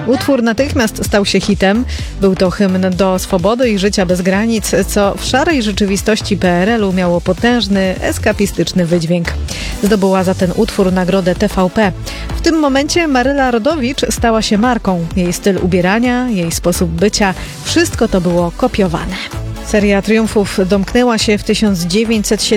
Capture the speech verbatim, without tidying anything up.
Utwór natychmiast stał się hitem. Był to hymn do swobody i życia bez granic, co w szarej rzeczywistości P R L u miało potężny, eskapistyczny wydźwięk. Zdobyła za ten utwór nagrodę T V P. W tym momencie Maryla Rodowicz stała się marką. Jej styl ubierania, jej sposób bycia, wszystko to było kopiowane. Seria triumfów domknęła się w tysiąc dziewięćset siedemdziesiątym